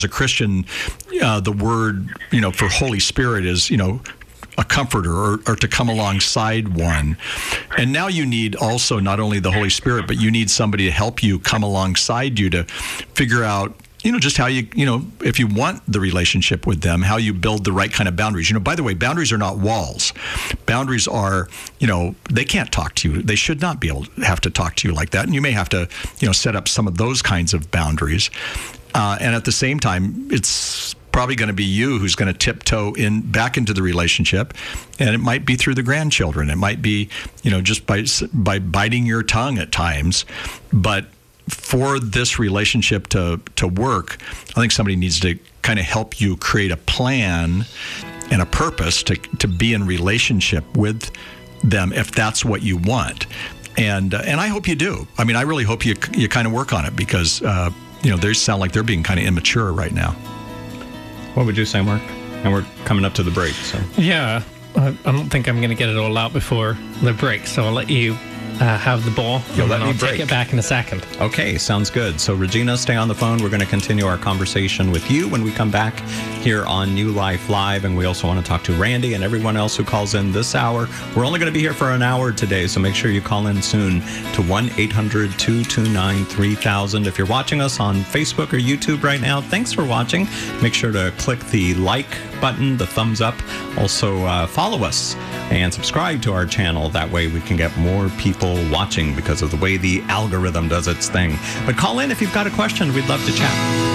a Christian, the word, for Holy Spirit is, a comforter or to come alongside one. And now you need also not only the Holy Spirit, but you need somebody to help you come alongside you to figure out, just how you, if you want the relationship with them, how you build the right kind of boundaries. By the way, boundaries are not walls. Boundaries are, they can't talk to you. They should not be able to have to talk to you like that. And you may have to, set up some of those kinds of boundaries. And at the same time, it's probably going to be you who's going to tiptoe back into the relationship. And it might be through the grandchildren. It might be, just by biting your tongue at times. But for this relationship to work, I think somebody needs to kind of help you create a plan and a purpose to be in relationship with them if that's what you want. And I hope you do. I mean, I really hope you kind of work on it because, they sound like they're being kind of immature right now. What would you say, Mark? And we're coming up to the break. So yeah, I don't think I'm going to get it all out before the break, so I'll let you have the ball. You'll let me I'll break. take it back in a second. Okay, sounds good. So Regina, stay on the phone. We're going to continue our conversation with you when we come back here on New Life Live. And we also want to talk to Randy and everyone else who calls in this hour. We're only going to be here for an hour today, so make sure you call in soon to 1-800-229-3000. If you're watching us on Facebook or YouTube right now, thanks for watching. Make sure to click the like button, the thumbs up. Also, follow us and subscribe to our channel. That way we can get more people watching because of the way the algorithm does its thing. But call in if you've got a question. We'd love to chat.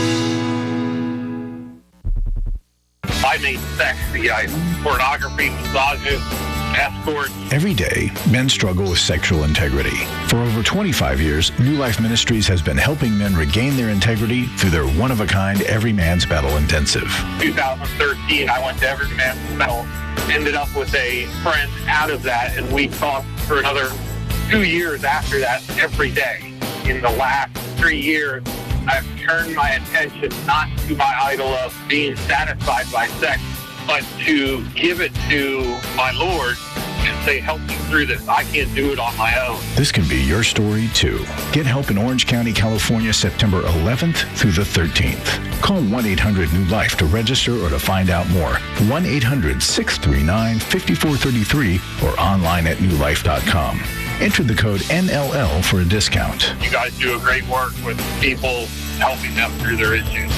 I made sex the item. Pornography, massages, escorts. Every day, men struggle with sexual integrity. For over 25 years, New Life Ministries has been helping men regain their integrity through their one-of-a-kind Every Man's Battle Intensive. 2013, I went to Every Man's Battle. Ended up with a friend out of that, and we talked for another 2 years after that every day. In the last 3 years, I've turned my attention not to my idol of being satisfied by sex, but to give it to my Lord and say, help me through this. I can't do it on my own. This can be your story, too. Get help in Orange County, California, September 11th through the 13th. Call 1-800-NEW-LIFE to register or to find out more. 1-800-639-5433 or online at newlife.com. Enter the code NLL for a discount. You guys do a great work with people, helping them through their issues.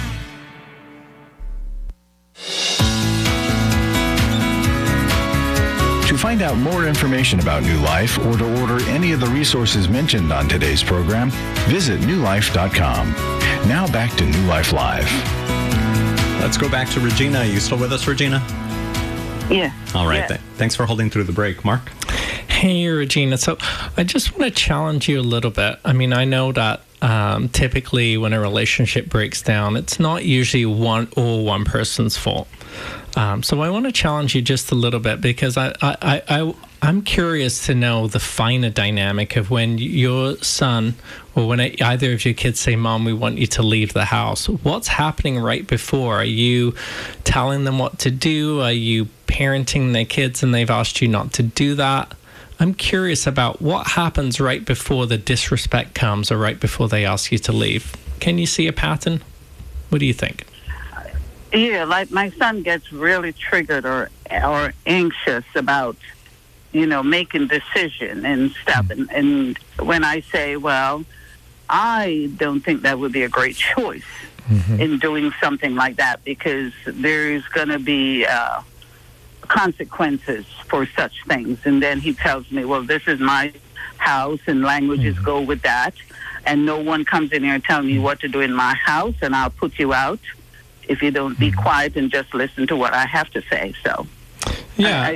To find out more information about New Life or to order any of the resources mentioned on today's program, visit newlife.com. Now back to New Life Live. Let's go back to Regina. Are you still with us, Regina? Yeah. All right. Yeah. Thanks for holding through the break. Mark? Hey, Regina. So I just want to challenge you a little bit. I mean, I know that typically when a relationship breaks down, it's not usually one person's fault. So I want to challenge you just a little bit because I'm curious to know the finer dynamic of when your son or when either of your kids say, Mom, we want you to leave the house. What's happening right before? Are you telling them what to do? Are you parenting their kids and they've asked you not to do that? I'm curious about what happens right before the disrespect comes or right before they ask you to leave. Can you see a pattern? What do you think? Yeah, like my son gets really triggered or anxious about, making decision and stuff. And when I say, well, I don't think that would be a great choice in doing something like that because there's going to be consequences for such things. And then he tells me, well, this is my house and languages go with that. And no one comes in here and tells me what to do in my house and I'll put you out if you don't be quiet and just listen to what I have to say. So, yeah.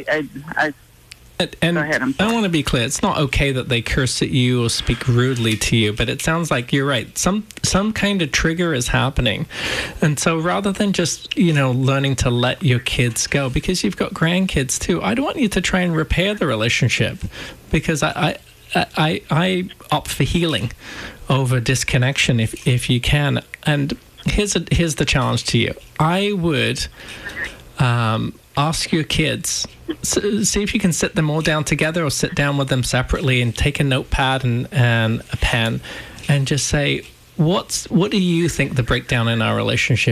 And go ahead, I want to be clear. It's not okay that they curse at you or speak rudely to you, but it sounds like you're right. Some kind of trigger is happening. And so rather than just, learning to let your kids go, because you've got grandkids too, I don't want you to try and repair the relationship because I opt for healing over disconnection if you can. And here's the challenge to you. I would ask your kids, see if you can sit them all down together or sit down with them separately and take a notepad and a pen and just say, what do you think the breakdown in our relationship